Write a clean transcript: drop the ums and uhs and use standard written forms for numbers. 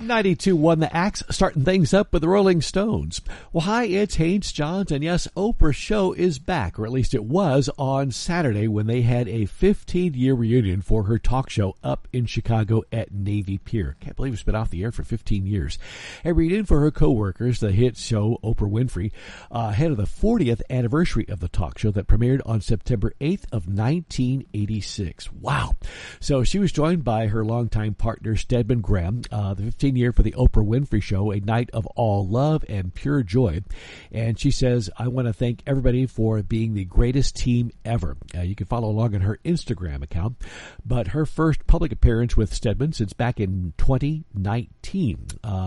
92.1 The Axe, starting things up with the Rolling Stones. Well, hi, it's Haynes Johns, and yes, Oprah's show is back, or at least it was on Saturday when they had a 15-year reunion for her talk show up in Chicago at Navy Pier. Can't believe it's been off the air for 15 years. A reunion for her co-workers, the hit show Oprah Winfrey, ahead of the 40th anniversary of the talk show that premiered on September 8th of 1986. Wow. So she was joined by her longtime partner, Stedman Graham, the 15-year for the Oprah Winfrey Show, a night of all love and pure joy. And she says, I want to thank everybody for being the greatest team ever. You can follow along on her Instagram account. But her first public appearance with Stedman since back in 2019.